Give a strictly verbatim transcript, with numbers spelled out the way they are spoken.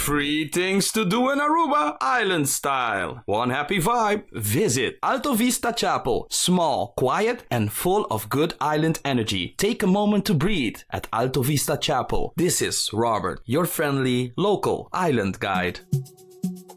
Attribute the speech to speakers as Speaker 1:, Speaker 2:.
Speaker 1: Free things to do in Aruba, island style. One happy vibe. Visit Alto Vista Chapel. Small, quiet, and full of good island energy. Take a moment to breathe at Alto Vista Chapel. This is Robert, your friendly local island guide.